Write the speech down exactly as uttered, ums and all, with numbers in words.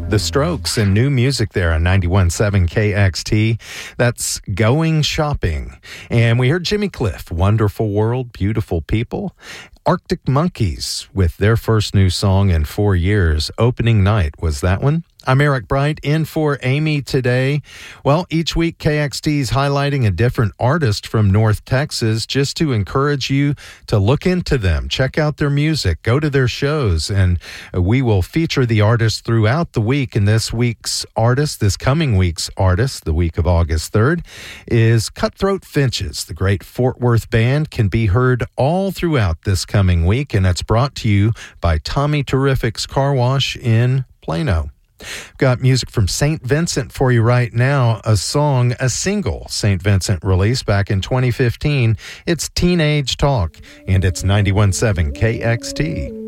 The Strokes and new music there on ninety-one point seven K X T. That's Going Shopping. And we heard Jimmy Cliff, Wonderful World, Beautiful People. Arctic Monkeys with their first new song in four years. Opening Night was that one. I'm Eric Bright, in for Amy today. Well, each week K X T is highlighting a different artist from North Texas just to encourage you to look into them, check out their music, go to their shows, and we will feature the artists throughout the week. And this week's artist, this coming week's artist, the week of August third, is Cutthroat Finches. The great Fort Worth band can be heard all throughout this coming week, and it's brought to you by Tommy Terrific's Car Wash in Plano. Got music from Saint Vincent for you right now, a song, a single Saint Vincent released back in twenty fifteen. It's Teenage Talk, and it's ninety-one point seven K X T.